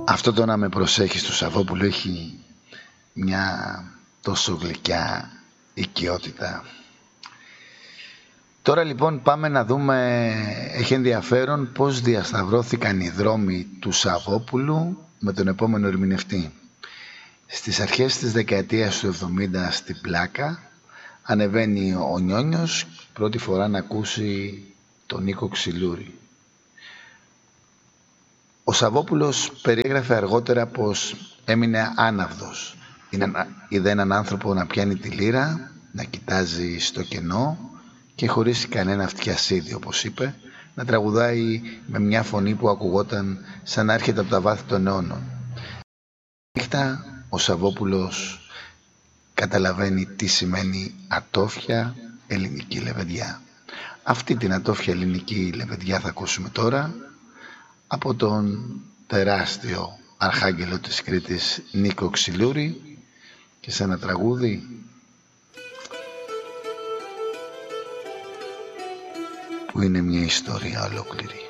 Αυτό το να με προσέχεις του Σαββόπουλου έχει μια τόσο γλυκιά οικειότητα. Τώρα λοιπόν πάμε να δούμε, έχει ενδιαφέρον πώς διασταυρώθηκαν οι δρόμοι του Σαββόπουλου με τον επόμενο ερμηνευτή. Στις αρχές της δεκαετίας του 70 στην Πλάκα ανεβαίνει ο Νιόνιος πρώτη φορά να ακούσει τον Νίκο Ξυλούρη. Ο Σαββόπουλος περιέγραφε αργότερα πως έμεινε άναυδος. Είδε έναν άνθρωπο να πιάνει τη λύρα, να κοιτάζει στο κενό και χωρίς κανένα φτιασίδι, όπως είπε, να τραγουδάει με μια φωνή που ακουγόταν σαν να έρχεται από τα βάθη των αιώνων. Νύχτα ο Σαββόπουλος καταλαβαίνει τι σημαίνει ατόφια ελληνική λεβεδιά. Αυτή την ατόφια ελληνική λεβεδιά θα ακούσουμε τώρα από τον τεράστιο αρχάγγελο της Κρήτης Νίκο Ξυλούρη και σε ένα τραγούδι που είναι μια ιστορία ολόκληρη.